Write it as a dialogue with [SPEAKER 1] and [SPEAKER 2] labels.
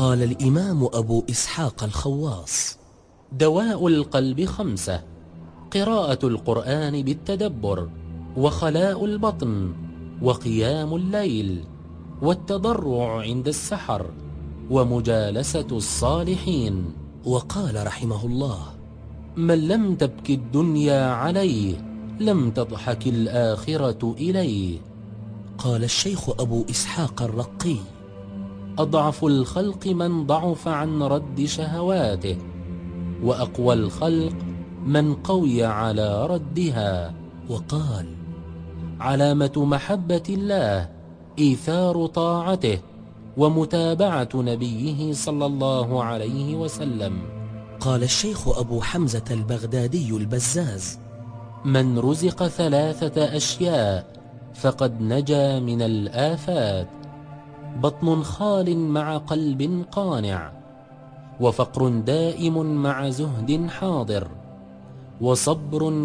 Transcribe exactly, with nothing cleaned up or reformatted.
[SPEAKER 1] قال الإمام أبو إسحاق الخواص:
[SPEAKER 2] دواء القلب خمسة: قراءة القرآن بالتدبر، وخلاء البطن، وقيام الليل، والتضرع عند السحر، ومجالسة الصالحين.
[SPEAKER 1] وقال رحمه الله:
[SPEAKER 2] من لم تبك الدنيا عليه لم تضحك الآخرة إليه.
[SPEAKER 1] قال الشيخ أبو إسحاق الرقي:
[SPEAKER 2] أضعف الخلق من ضعف عن رد شهواته، وأقوى الخلق من قوي على ردها.
[SPEAKER 1] وقال:
[SPEAKER 2] علامة محبة الله إيثار طاعته ومتابعة نبيه صلى الله عليه وسلم.
[SPEAKER 1] قال الشيخ أبو حمزة البغدادي البزاز:
[SPEAKER 2] من رزق ثلاثة أشياء فقد نجا من الآفات: بطن خال مع قلب قانع، وفقر دائم مع زهد حاضر، وصبر